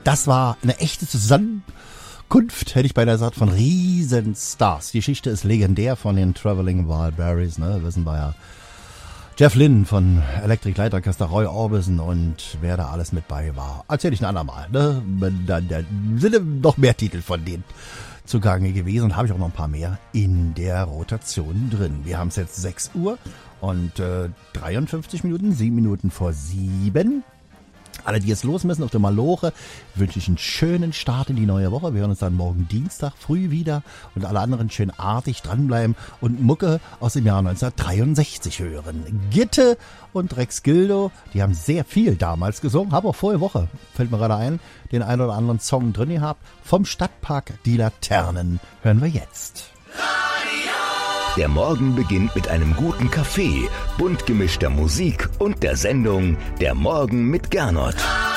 Das war eine echte Zusammenkunft, hätte ich beinahe gesagt, von Riesenstars. Die Geschichte ist legendär von den Traveling Wilburys, ne, wissen wir ja. Jeff Lynne von Electric Light Orchestra, Roy Orbison und wer da alles mit bei war. Erzähl ich ein andermal, ne? Da sind noch mehr Titel von denen zugange gewesen und habe ich auch noch ein paar mehr in der Rotation drin. Wir haben es jetzt 6 Uhr und 53 Minuten, 7 Minuten vor 7. Alle, die jetzt los müssen auf der Maloche, wünsche ich einen schönen Start in die neue Woche. Wir hören uns dann morgen Dienstag früh wieder und alle anderen schön artig dranbleiben und Mucke aus dem Jahr 1963 hören. Gitte und Rex Gildo, die haben sehr viel damals gesungen, habe auch vorige Woche, fällt mir gerade ein, den einen oder anderen Song drin gehabt. Vom Stadtpark Die Laternen hören wir jetzt. Der Morgen beginnt mit einem guten Kaffee, bunt gemischter Musik und der Sendung Der Morgen mit Gernot.